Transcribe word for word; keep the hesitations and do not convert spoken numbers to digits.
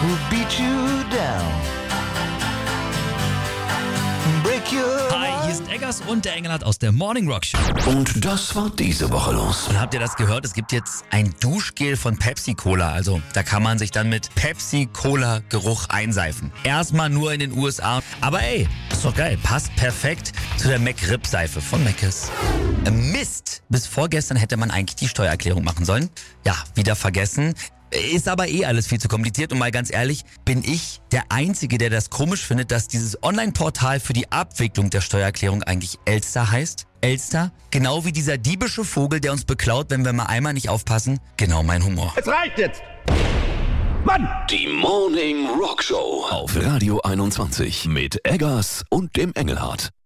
will beat you down. Break your Hi, hier sind Eggers und der Engelhardt aus der Morning Rock Show. Und das war diese Woche los. Und habt ihr das gehört? Es gibt jetzt ein Duschgel von Pepsi-Cola. Also da kann man sich dann mit Pepsi-Cola-Geruch einseifen. Erstmal nur in den U S A. Aber ey, ist doch geil. Passt perfekt zu der McRib-Seife von Mc's. Mist! Bis vorgestern hätte man eigentlich die Steuererklärung machen sollen. Ja, wieder vergessen. Ist aber eh alles viel zu kompliziert und mal ganz ehrlich, bin ich der Einzige, der das komisch findet, dass dieses Online-Portal für die Abwicklung der Steuererklärung eigentlich Elster heißt? Elster? Genau wie dieser diebische Vogel, der uns beklaut, wenn wir mal einmal nicht aufpassen. Genau mein Humor. Es reicht jetzt! Mann! Die Morning Rock Show auf Radio einundzwanzig mit Eggers und dem Engelhardt.